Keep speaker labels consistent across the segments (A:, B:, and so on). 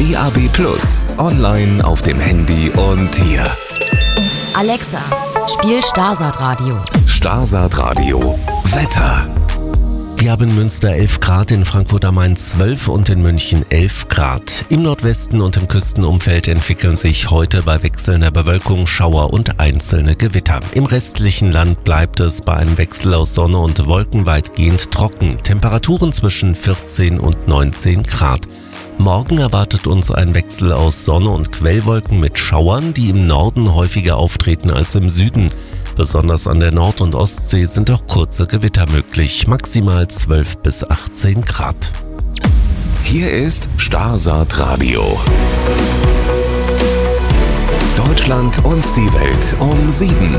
A: DAB+, online auf dem Handy und hier.
B: Alexa, spiel Starsat Radio.
A: Starsat Radio Wetter.
C: Wir haben in Münster 11 Grad, in Frankfurt am Main 12 und in München 11 Grad. Im Nordwesten und im Küstenumfeld entwickeln sich heute bei wechselnder Bewölkung Schauer und einzelne Gewitter. Im restlichen Land bleibt es bei einem Wechsel aus Sonne und Wolken weitgehend trocken. Temperaturen zwischen 14 und 19 Grad. Morgen erwartet uns ein Wechsel aus Sonne und Quellwolken mit Schauern, die im Norden häufiger auftreten als im Süden. Besonders an der Nord- und Ostsee sind auch kurze Gewitter möglich, maximal 12 bis 18 Grad.
A: Hier ist Starsat Radio. Deutschland und die Welt um 7.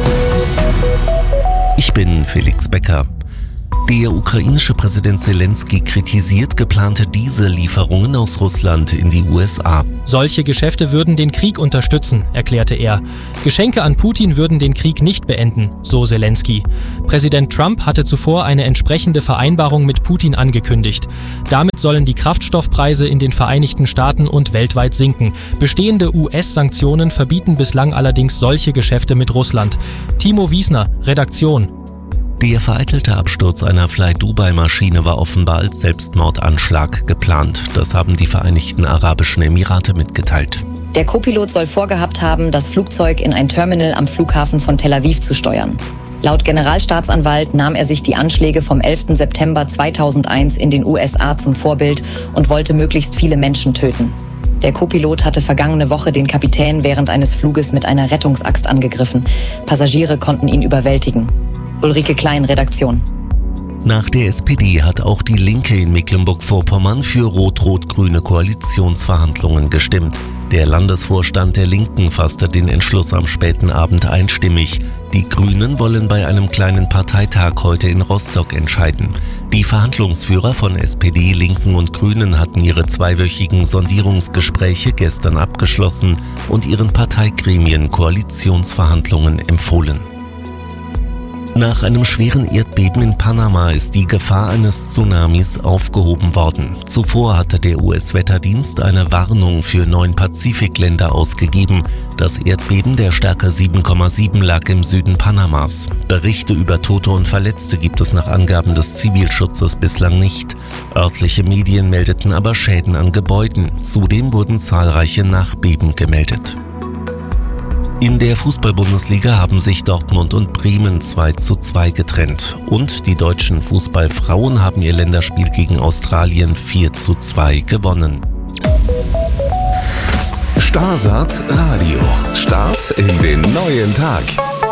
C: Ich bin Felix Becker. Der ukrainische Präsident Zelensky kritisiert geplante Diesellieferungen aus Russland in die USA.
D: Solche Geschäfte würden den Krieg unterstützen, erklärte er. Geschenke an Putin würden den Krieg nicht beenden, so Zelensky. Präsident Trump hatte zuvor eine entsprechende Vereinbarung mit Putin angekündigt. Damit sollen die Kraftstoffpreise in den Vereinigten Staaten und weltweit sinken. Bestehende US-Sanktionen verbieten bislang allerdings solche Geschäfte mit Russland. Timo Wiesner, Redaktion.
C: Der vereitelte Absturz einer Fly-Dubai-Maschine war offenbar als Selbstmordanschlag geplant. Das haben die Vereinigten Arabischen Emirate mitgeteilt.
E: Der Co-Pilot soll vorgehabt haben, das Flugzeug in ein Terminal am Flughafen von Tel Aviv zu steuern. Laut Generalstaatsanwalt nahm er sich die Anschläge vom 11. September 2001 in den USA zum Vorbild und wollte möglichst viele Menschen töten. Der Co-Pilot hatte vergangene Woche den Kapitän während eines Fluges mit einer Rettungsaxt angegriffen. Passagiere konnten ihn überwältigen. Ulrike Klein, Redaktion.
C: Nach der SPD hat auch die Linke in Mecklenburg-Vorpommern für rot-rot-grüne Koalitionsverhandlungen gestimmt. Der Landesvorstand der Linken fasste den Entschluss am späten Abend einstimmig. Die Grünen wollen bei einem kleinen Parteitag heute in Rostock entscheiden. Die Verhandlungsführer von SPD, Linken und Grünen hatten ihre zweiwöchigen Sondierungsgespräche gestern abgeschlossen und ihren Parteigremien Koalitionsverhandlungen empfohlen. Nach einem schweren Erdbeben in Panama ist die Gefahr eines Tsunamis aufgehoben worden. Zuvor hatte der US-Wetterdienst eine Warnung für 9 Pazifikländer ausgegeben. Das Erdbeben der Stärke 7,7 lag im Süden Panamas. Berichte über Tote und Verletzte gibt es nach Angaben des Zivilschutzes bislang nicht. Örtliche Medien meldeten aber Schäden an Gebäuden. Zudem wurden zahlreiche Nachbeben gemeldet. In der Fußball-Bundesliga haben sich Dortmund und Bremen 2:2 getrennt. Und die deutschen Fußballfrauen haben ihr Länderspiel gegen Australien 4:2 gewonnen.
A: Starsat Radio. Start in den neuen Tag.